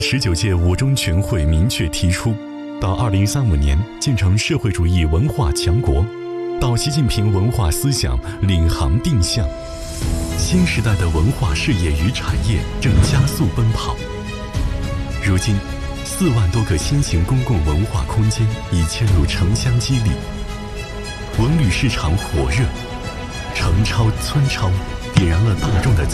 19届五中全会明确提出，到2035年建成社会主义文化强国，到习近平文化思想领航定向，新时代的文化事业与产业正加速奔跑。如今4万多个新型公共文化空间已嵌入城乡肌理，文旅市场火热，城超村超点燃了大众的